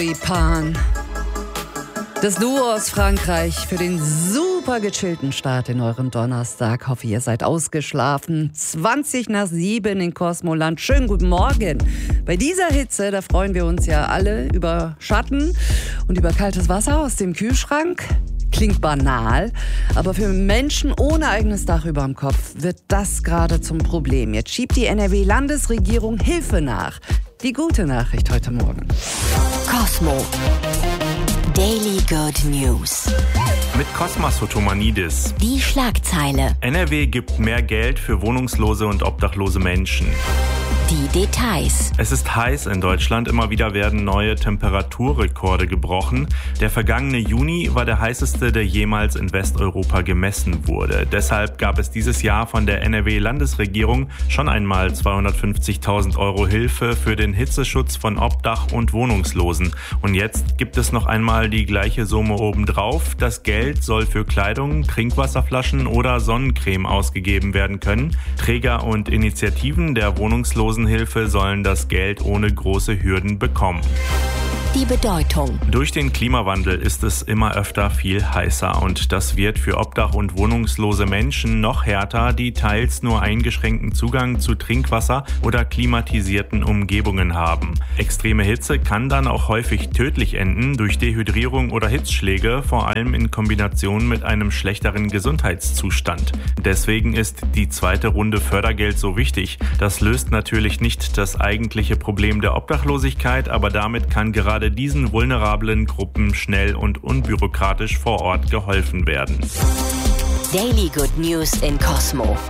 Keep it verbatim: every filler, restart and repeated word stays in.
Pan. Das Duo aus Frankreich für den super gechillten Start in euren Donnerstag. Hoffe, ihr seid ausgeschlafen. zwanzig nach sieben in Kosmoland. Schönen guten Morgen. Bei dieser Hitze, da freuen wir uns ja alle über Schatten und über kaltes Wasser aus dem Kühlschrank. Klingt banal, aber für Menschen ohne eigenes Dach über dem Kopf wird das gerade zum Problem. Jetzt schiebt die N R W-Landesregierung Hilfe nach. Die gute Nachricht heute Morgen. Cosmo. Daily Good News. Mit Kosmas Sotomanidis. Die Schlagzeile. N R W gibt mehr Geld für wohnungslose und obdachlose Menschen. Die Details. Es ist heiß in Deutschland. Immer wieder werden neue Temperaturrekorde gebrochen. Der vergangene Juni war der heißeste, der jemals in Westeuropa gemessen wurde. Deshalb gab es dieses Jahr von der N R W-Landesregierung schon einmal zweihundertfünfzigtausend Euro Hilfe für den Hitzeschutz von Obdach- und Wohnungslosen. Und jetzt gibt es noch einmal die gleiche Summe obendrauf. Das Geld soll für Kleidung, Trinkwasserflaschen oder Sonnencreme ausgegeben werden können. Träger und Initiativen der Wohnungslosen Hilfe sollen das Geld ohne große Hürden bekommen. Die Bedeutung. Durch den Klimawandel ist es immer öfter viel heißer und das wird für obdach- und wohnungslose Menschen noch härter, die teils nur eingeschränkten Zugang zu Trinkwasser oder klimatisierten Umgebungen haben. Extreme Hitze kann dann auch häufig tödlich enden durch Dehydrierung oder Hitzschläge, vor allem in Kombination mit einem schlechteren Gesundheitszustand. Deswegen ist die zweite Runde Fördergeld so wichtig. Das löst natürlich nicht das eigentliche Problem der Obdachlosigkeit, aber damit kann gerade diesen vulnerablen Gruppen schnell und unbürokratisch vor Ort geholfen werden. Daily Good News in Cosmo.